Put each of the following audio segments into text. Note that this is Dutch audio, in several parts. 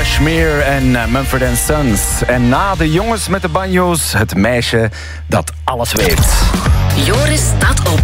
Kashmir en Mumford & Sons. En na de jongens met de banjo's, het meisje dat alles weet. Joris staat op.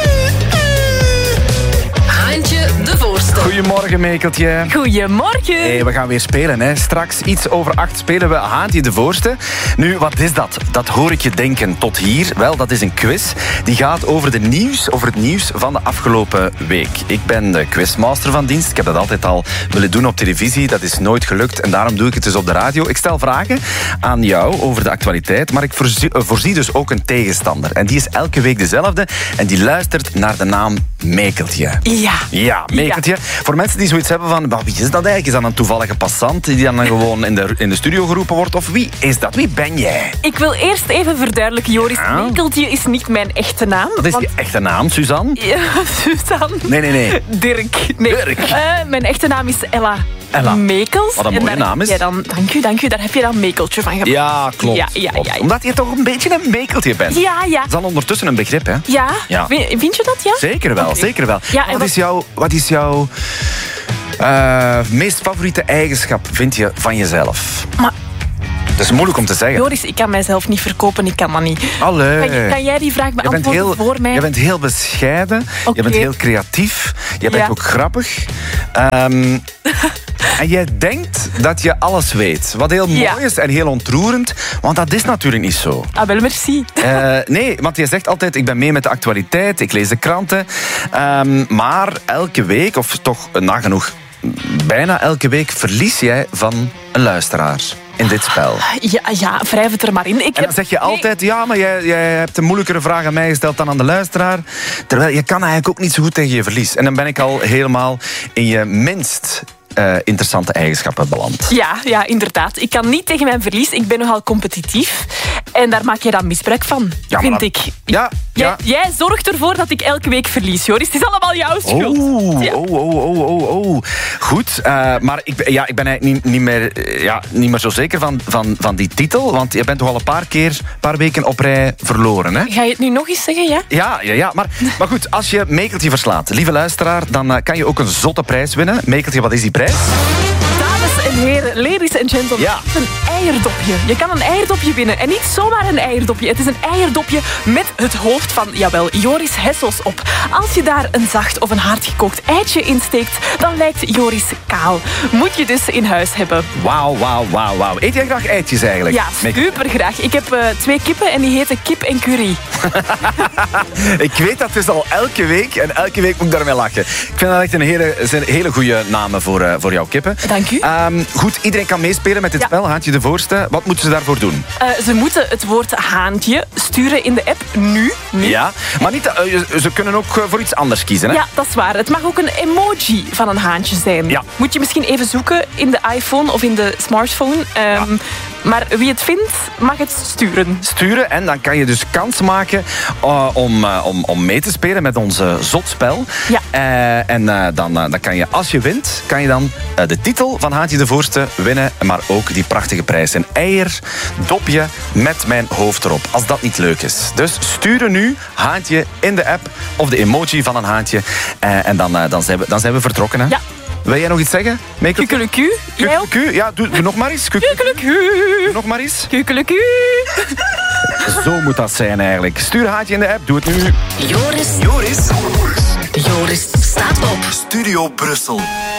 Haantje de Voorste. Goedemorgen, Mekeltje. Goedemorgen. Hey, we gaan weer spelen, hè. Straks iets over 8 spelen we Haantje de Voorste. Nu, wat is dat? Dat hoor ik je denken tot hier. Wel, dat is een quiz. Die gaat over het nieuws van de afgelopen week. Ik ben de quizmaster van dienst. Ik heb dat altijd al willen doen op televisie. Dat is nooit gelukt en daarom doe ik het dus op de radio. Ik stel vragen aan jou over de actualiteit, maar ik voorzie dus ook een tegenstander. En die is elke week dezelfde en die luistert naar de naam Mekeltje. Ja, Mekeltje. Ja. Voor mensen die zoiets hebben van, wie is dat eigenlijk? Is dat een toevallige passant die dan gewoon in de studio geroepen wordt? Of wie is dat? Wie ben jij? Ik wil eerst even verduidelijken, Joris. Ja. Mekeltje is niet mijn echte naam. Wat is je echte naam, Suzanne? Ja, Suzanne. Nee. Dirk. Nee. Dirk. Mijn echte naam is Ella Meekels. Wat een mooie naam is. Dank u. Daar heb je dan Mekeltje van gemaakt. Ja, klopt. Ja. Omdat je toch een beetje een Mekeltje bent. Ja. Dat is al ondertussen een begrip, hè? Ja. Vind je dat, ja? Zeker wel, okay. Zeker wel. Ja, wat is jouw meest favoriete eigenschap, vind je, van jezelf? Maar... Dat is moeilijk om te zeggen. Joris, ik kan mijzelf niet verkopen, ik kan dat niet. Allee. Kan jij die vraag beantwoorden voor mij? Je bent heel bescheiden, okay. Je bent heel creatief, je bent ook grappig. En jij denkt dat je alles weet. Wat heel mooi is en heel ontroerend, want dat is natuurlijk niet zo. Ah, wel, merci. Nee, want je zegt altijd, ik ben mee met de actualiteit, ik lees de kranten. Maar elke week, of toch nagenoeg bijna elke week, verlies jij van een luisteraar in dit spel. Ja, wrijf het er maar in. En dan zeg je altijd, ja, maar jij hebt een moeilijkere vraag aan mij gesteld dan aan de luisteraar. Terwijl je kan eigenlijk ook niet zo goed tegen je verlies. En dan ben ik al helemaal in je minst interessante eigenschappen beland. Ja, inderdaad. Ik kan niet tegen mijn verlies. Ik ben nogal competitief. En daar maak je dan misbruik van, vind ik. Ja. Jij zorgt ervoor dat ik elke week verlies, Joris. Het is allemaal jouw schuld. Oh. Goed, maar ik ben eigenlijk niet meer zo zeker van die titel. Want je bent toch al een paar weken op rij verloren, hè? Ga je het nu nog eens zeggen, ja? Ja. Maar goed, als je Mekeltje verslaat, lieve luisteraar, dan kan je ook een zotte prijs winnen. Mekeltje, wat is die prijs? Dames en heren, ladies and gentlemen, het is een eierdopje. Je kan een eierdopje winnen. En niet zomaar een eierdopje. Het is een eierdopje met het hoofd van, Joris Hessels op. Als je daar een zacht of een hardgekookt eitje in steekt, dan lijkt Joris kaal. Moet je dus in huis hebben. Wauw. Eet jij graag eitjes eigenlijk? Ja, super graag. Ik heb 2 kippen en die heten kip en curry. Ik weet dat dus al elke week en elke week moet ik daarmee lachen. Ik vind dat echt een hele goede namen voor jouw kippen. Dank u. Goed, iedereen kan meespelen met dit spel, Haantje de Voorste. Wat moeten ze daarvoor doen? Ze moeten het woord haantje sturen in de app nu. Ja, maar niet, ze kunnen ook voor iets anders kiezen, hè? Ja, dat is waar. Het mag ook een emoji van een haantje zijn. Ja. Moet je misschien even zoeken in de iPhone of in de smartphone. Maar wie het vindt, mag het sturen. En dan kan je dus kans maken om mee te spelen met onze zotspel. Ja. Dan kan je, als je wint, kan je dan de titel van Haantje de Voorste winnen, maar ook die prachtige prijs. Een eierdopje met mijn hoofd erop, als dat niet leuk is. Dus stuur nu Haantje in de app of de emoji van een haantje. En dan zijn we vertrokken, hè? Ja. Wil jij nog iets zeggen? Kukeleku. Ja, doe nog maar eens. Kukeleku. Nog maar eens. Kukeleku. Zo moet dat zijn eigenlijk. Stuur Haantje in de app, doe het nu. Joris staat op. Studio Brussel.